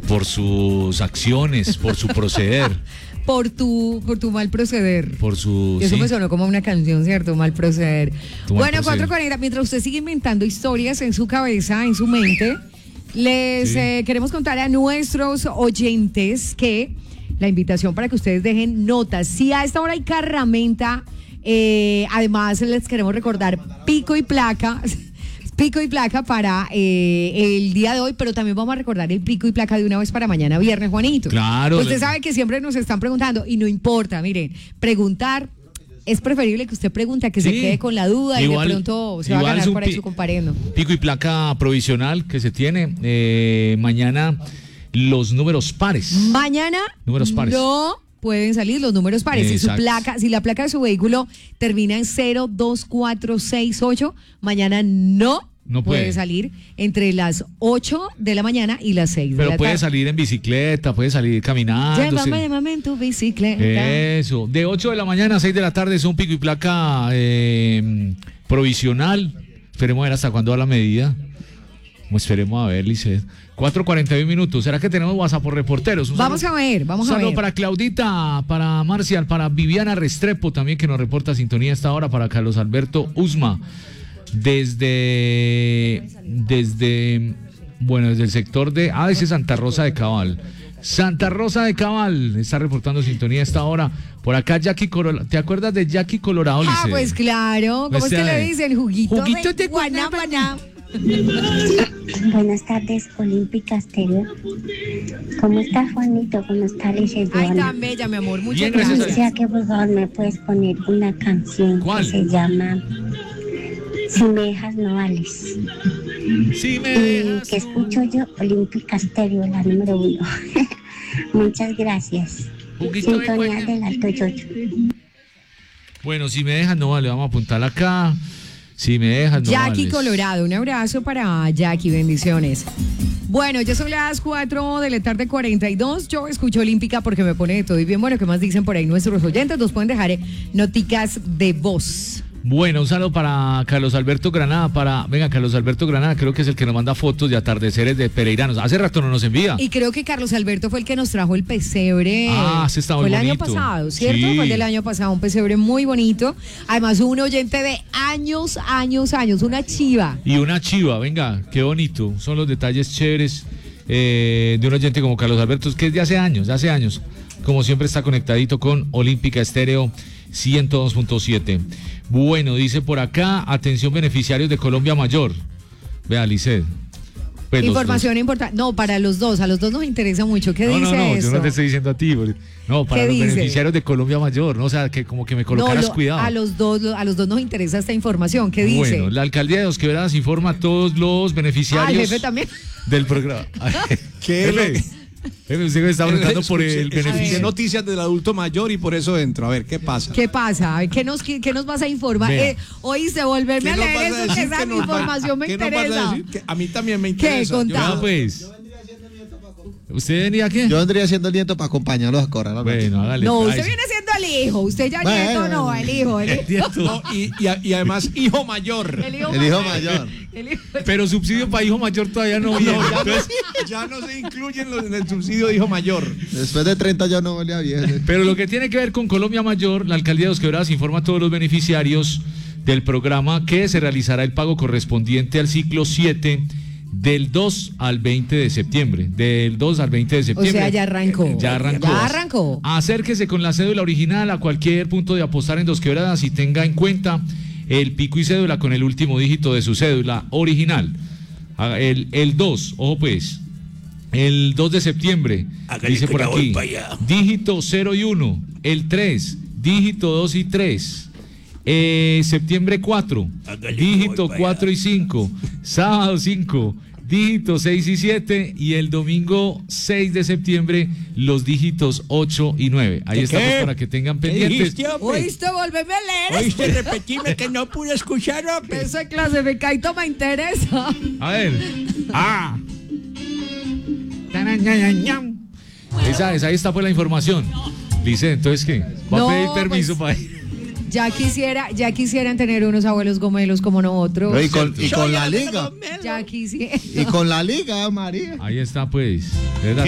por sus acciones, por su proceder. Por tu mal proceder. Por su... Eso sí. me sonó como una canción, ¿cierto? Mal proceder. Bueno, 4:40, mientras usted sigue inventando historias en su cabeza, en su mente, les queremos contar a nuestros oyentes que la invitación para que ustedes dejen notas. Si a esta hora hay carramenta, además les queremos recordar pico y placa para el día de hoy, pero también vamos a recordar el pico y placa de una vez para mañana viernes, Juanito. Claro. Usted sabe que siempre nos están preguntando y no importa, miren, preguntar es preferible que usted pregunte a que se quede con la duda igual, y de pronto se va a ganar por ahí su comparendo. Pico y placa provisional que se tiene mañana los números pares. Mañana números pares. No pueden salir los números pares. Si la placa de su vehículo termina en 02468, mañana no puede salir entre las 8 de la mañana y las 6 de la tarde. Pero puede salir en bicicleta, puede salir caminando. Llévame en tu bicicleta. Eso, de 8 de la mañana a 6 de la tarde es un pico y placa provisional. Esperemos a ver hasta cuándo va la medida. Esperemos a ver, Lisset. 4:41 minutos. ¿Será que tenemos WhatsApp por reporteros? Vamos a ver. Un saludo para Claudita, para Marcial, para Viviana Restrepo también, que nos reporta sintonía a esta hora, para Carlos Alberto Usma, desde el sector de desde Santa Rosa de Cabal. Santa Rosa de Cabal está reportando sintonía a esta hora. Por acá Jackie Colorado. ¿Te acuerdas de Jackie Colorado, Lisset? Pues claro. ¿Cómo es que le dicen? Juguito de guanábana. Buenas tardes, Olímpica Estéreo. ¿Cómo estás, Juanito? ¿Cómo está Lisset? Ay, tan bella, mi amor. Muchas Bien, gracias. Sea que por favor me puedes poner una canción. ¿Cuál? Que se llama Si me dejas no vales. Sí, Y que escucho yo, Olímpica Estéreo, la número 1. Muchas gracias. Sintonía del Alto Yoyo. Bueno, si me dejas, no vale, vamos a apuntar acá. Si me dejas, no Jackie vales. Colorado, un abrazo para Jackie, bendiciones. Bueno, ya son las 4 de la tarde, 42. Yo escucho Olímpica porque me pone de todo y bien. Bueno, ¿qué más dicen por ahí nuestros oyentes? Nos pueden dejar noticas de voz. Bueno, un saludo para Carlos Alberto Granada, Carlos Alberto Granada, creo que es el que nos manda fotos de atardeceres de pereiranos. Hace rato no nos envía. Y creo que Carlos Alberto fue el que nos trajo el pesebre. Se está muy bonito. Fue el año pasado, ¿cierto? Sí. Fue el del año pasado, un pesebre muy bonito. Además, un oyente de años, una chiva. Y una chiva, venga, qué bonito. Son los detalles chéveres de un oyente como Carlos Alberto, que es de hace años. Como siempre está conectadito con Olímpica Estéreo 102.7. Bueno, dice por acá, atención beneficiarios de Colombia Mayor. Vea, Lisset. Pues información importante. No, para los dos, a los dos nos interesa mucho. ¿Qué dice eso? Yo no te estoy diciendo a ti. No, para los beneficiarios de Colombia Mayor, ¿no? O sea, que como que me colocaras cuidado. A los dos nos interesa esta información. ¿Qué dice? Bueno, la alcaldía de Dos Quebradas informa a todos los beneficiarios el jefe también. del programa. ¿Qué es lo que... Usted me está preguntando por el beneficio. Noticias del adulto mayor y por eso entro. A ver, ¿qué pasa? ¿Qué pasa? ¿Qué nos vas a informar? Oíste, volverme a leer eso, que esa información me interesa. A mí también me interesa. ¿Qué? Contá. Pues. ¿Usted vendría qué? Yo vendría siendo el nieto para acompañarlos a correr. Bueno, hágale. No, usted viene siendo el hijo. Usted ya nieto no, el hijo. No, y además hijo mayor. El hijo mayor. Pero subsidio para hijo mayor todavía no viene. Ya no se incluyen en el subsidio de hijo mayor. Después de 30 ya no valía bien. Pero lo que tiene que ver con Colombia Mayor, la alcaldía de Dos Quebradas informa a todos los beneficiarios del programa que se realizará el pago correspondiente al ciclo 7 del 2 al 20 de septiembre. Del 2 al 20 de septiembre. O sea, ya arrancó. Acérquese con la cédula original a cualquier punto de apostar en Dos Quebradas y tenga en cuenta el pico y cédula con el último dígito de su cédula original. El 2, ojo pues, el 2 de septiembre, dice por aquí, dígito 0 y 1, el 3, dígito 2 y 3. Septiembre 4, dígito 4 y 5, sábado 5, dígitos 6 y 7 y el domingo 6 de septiembre los dígitos 8 y 9. Ahí estamos para que tengan pendientes. Oíste, volveme a leer. Oíste, repetime que no pude escuchar. Esa clase de caito me interesa. A ver. Ahí está pues la información. Dice, entonces ¿qué? ¿Va a pedir permiso para ir? Ya quisieran tener unos abuelos gomelos como nosotros. Y con la liga. Ya quisiera. Y con la liga, María. Ahí está pues.